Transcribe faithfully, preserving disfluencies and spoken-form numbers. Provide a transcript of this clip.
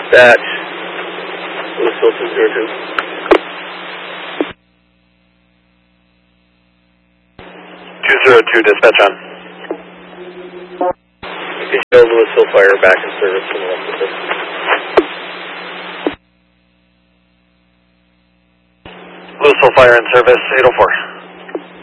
Dispatch. Louisville two zero two. two zero two, dispatch on. Okay, show Louisville Fire back in service for the rest of this. Louisville Fire in service, eight oh four.